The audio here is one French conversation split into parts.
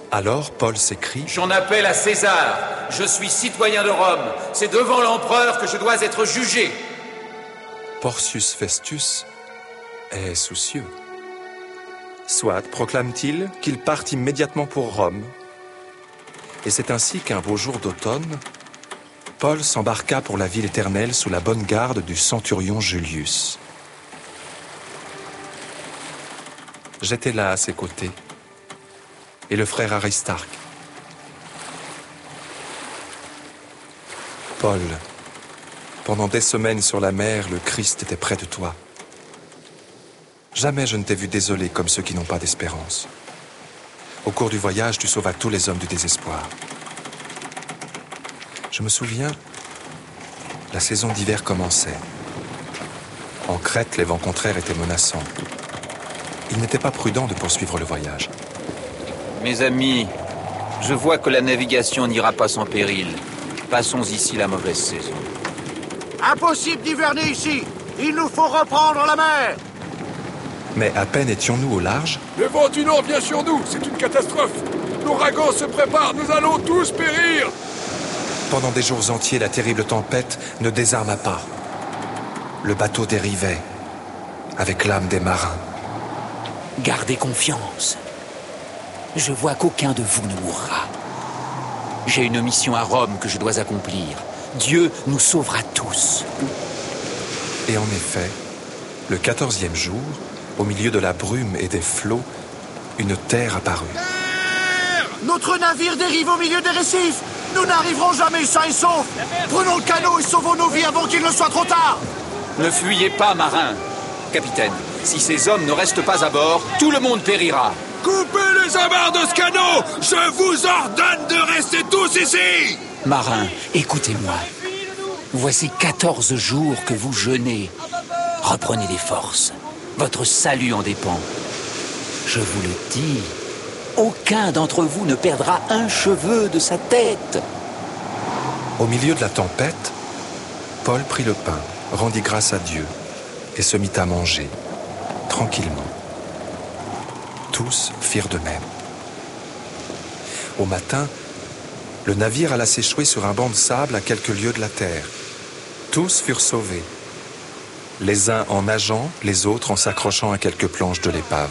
Alors Paul s'écrie: J'en appelle à César. Je suis citoyen de Rome. C'est devant l'empereur que je dois être jugé. Porcius Festus est soucieux. Soit, proclame-t-il, qu'il parte immédiatement pour Rome. Et c'est ainsi qu'un beau jour d'automne, Paul s'embarqua pour la ville éternelle sous la bonne garde du centurion Julius. J'étais là à ses côtés, et le frère Aristarque. Paul, pendant des semaines sur la mer, le Christ était près de toi. Jamais je ne t'ai vu désolé comme ceux qui n'ont pas d'espérance. Au cours du voyage, tu sauvas tous les hommes du désespoir. Je me souviens, la saison d'hiver commençait. En Crète, les vents contraires étaient menaçants. Il n'était pas prudent de poursuivre le voyage. Mes amis, je vois que la navigation n'ira pas sans péril. Passons ici la mauvaise saison. Impossible d'hiverner ici. Il nous faut reprendre la mer. Mais à peine étions-nous au large, Le vent du nord vient sur nous, c'est une catastrophe. L'ouragan se prépare, nous allons tous périr. pendant des jours entiers, la terrible tempête ne désarma pas. Le bateau dérivait, avec l'âme des marins. Gardez confiance. Je vois qu'aucun de vous ne mourra. J'ai une mission à Rome que je dois accomplir. Dieu nous sauvera tous. Et en effet, le 14e jour, au milieu de la brume et des flots, une terre apparut. Notre navire dérive au milieu des récifs. Nous n'arriverons jamais sains et saufs. Prenons le canot et sauvons nos vies avant qu'il ne soit trop tard. Ne fuyez pas, marin. Capitaine, si ces hommes ne restent pas à bord, tout le monde périra. Coupez les amarres de ce canot. Je vous ordonne de rester tous ici. Marin, écoutez-moi. Voici 14 jours que vous jeûnez. Reprenez des forces. Votre salut en dépend. Je vous le dis, aucun d'entre vous ne perdra un cheveu de sa tête. Au milieu de la tempête, Paul prit le pain, rendit grâce à Dieu et se mit à manger, tranquillement. Tous firent de même. Au matin, le navire alla s'échouer sur un banc de sable à quelques lieues de la terre. Tous furent sauvés, les uns en nageant, les autres en s'accrochant à quelques planches de l'épave.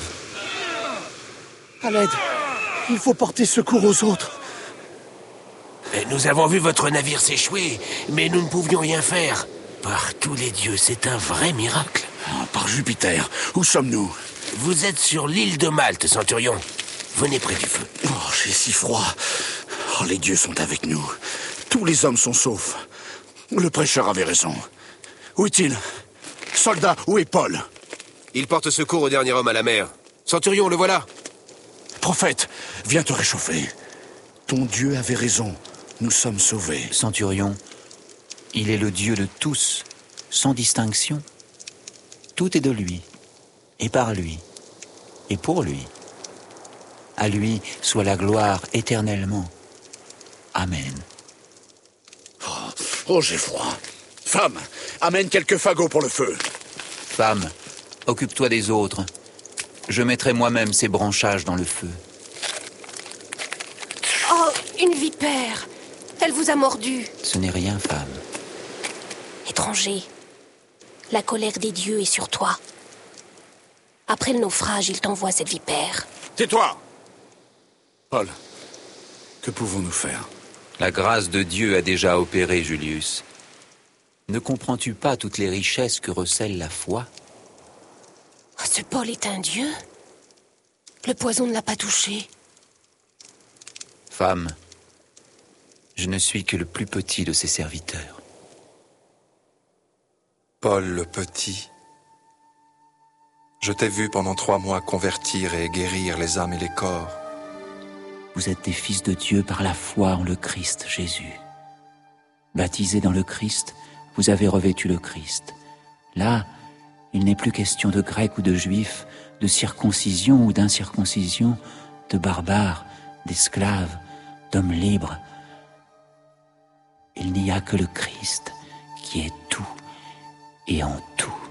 À l'aide. Il faut porter secours aux autres. Nous avons vu votre navire s'échouer, mais nous ne pouvions rien faire. Par tous les dieux, c'est un vrai miracle. Par Jupiter, où sommes-nous? Vous êtes sur l'île de Malte, Centurion. Venez près du feu. Oh, j'ai si froid. Oh, les dieux sont avec nous. Tous les hommes sont saufs. Le prêcheur avait raison. Où est-il? Soldat, où est Paul? Il porte secours au dernier homme à la mer. Centurion, le voilà. Prophète, viens te réchauffer. Ton Dieu avait raison. Nous sommes sauvés. Centurion, il est le Dieu de tous, sans distinction. Tout est de lui, et par lui, et pour lui. À lui soit la gloire éternellement. Amen. Oh, j'ai froid. Femme, amène quelques fagots pour le feu. Femme, occupe-toi des autres. Je mettrai moi-même ces branchages dans le feu. Oh, une vipère! Elle vous a mordu. Ce n'est rien, femme. Étranger, la colère des dieux est sur toi. Après le naufrage, il t'envoie cette vipère. Tais-toi! Paul, que pouvons-nous faire? La grâce de Dieu a déjà opéré, Julius. Ne comprends-tu pas toutes les richesses que recèle la foi? Ce Paul est un dieu? Le poison ne l'a pas touché. Femme, je ne suis que le plus petit de ses serviteurs. Paul le Petit, je t'ai vu pendant 3 mois convertir et guérir les âmes et les corps. Vous êtes des fils de Dieu par la foi en le Christ Jésus. Baptisés dans le Christ, vous avez revêtu le Christ. Là, il n'est plus question de Grecs ou de Juifs, de circoncision ou d'incirconcision, de barbares, d'esclaves, d'hommes libres. Il n'y a que le Christ qui est tout et en tous.